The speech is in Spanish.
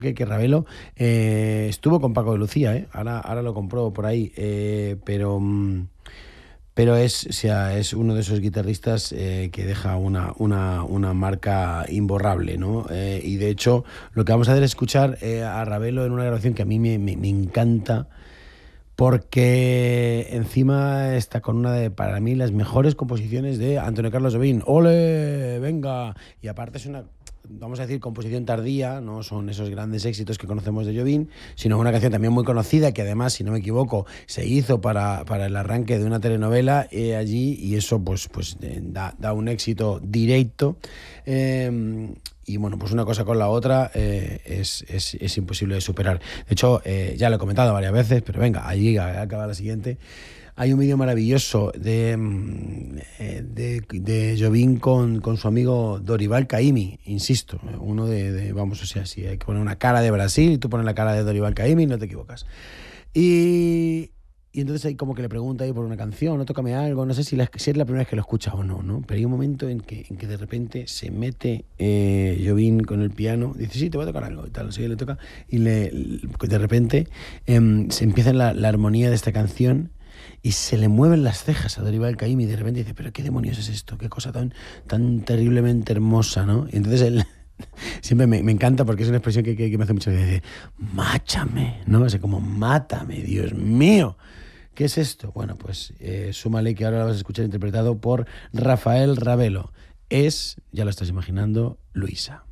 que Ravelo estuvo con Paco de Lucía, ¿eh? Ahora lo compró por ahí, pero o sea, es uno de esos guitarristas que deja una marca imborrable, ¿no? Y de hecho, lo que vamos a hacer es escuchar a Ravelo en una grabación que a mí me encanta, porque encima está con una de, para mí, las mejores composiciones de Antonio Carlos Jobim. ¡Ole! ¡Venga! Y aparte es una, vamos a decir, composición tardía, no son esos grandes éxitos que conocemos de Jobim, sino una canción también muy conocida que además, si no me equivoco, se hizo para el arranque de una telenovela allí, y eso da un éxito directo. Y bueno, pues una cosa con la otra es imposible de superar. De hecho, ya lo he comentado varias veces, pero venga, allí acaba la siguiente. Hay un vídeo maravilloso de Jobim con su amigo Dorival Caymmi, insisto, uno vamos, o sea, si hay que poner una cara de Brasil y tú pones la cara de Dorival Caymmi, no te equivocas. Y, y entonces ahí como que le pregunta ahí por una canción, no tócame algo, no sé si es la primera vez que lo escucha o no, ¿no? Pero hay un momento en que de repente se mete Jobim con el piano, dice, sí, te voy a tocar algo y tal, así le toca, y de repente se empieza la armonía de esta canción y se le mueven las cejas a Dorival Caymmi y de repente dice, pero ¿qué demonios es esto? ¿Qué cosa tan terriblemente hermosa, ¿no? Y entonces él siempre me encanta porque es una expresión que me hace mucho gracia, dice, máchame, ¿no? O sea, como mátame, Dios mío. ¿Qué es esto? Bueno, pues súmale que ahora lo vas a escuchar interpretado por Rafael Ravelo. Ya lo estás imaginando, Luisa.